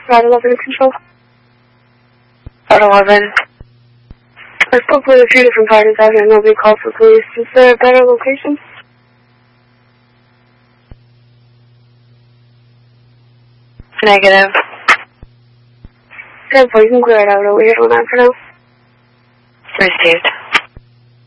Rod 11 control. Rod 11. I spoke with a few different parties out here. Nobody called for police. Is there a better location? Negative. Okay, well, you can clear it out over here on that for now. Received.